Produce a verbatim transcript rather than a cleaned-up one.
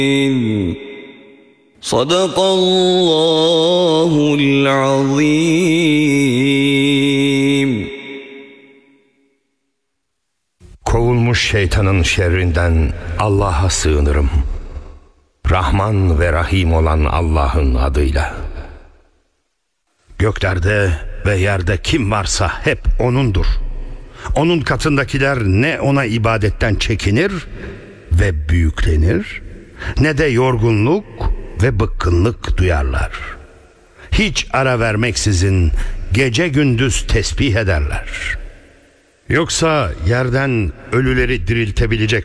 Sadakallahul azim. Kovulmuş şeytanın şerrinden Allah'a sığınırım. Rahman ve Rahim olan Allah'ın adıyla. Göklerde ve yerde kim varsa hep O'nundur. Onun katındakiler ne O'na ibadetten çekinir ve büyüklenir, ne de yorgunluk ve bıkkınlık duyarlar. Hiç ara vermeksizin gece gündüz tesbih ederler. Yoksa yerden ölüleri diriltebilecek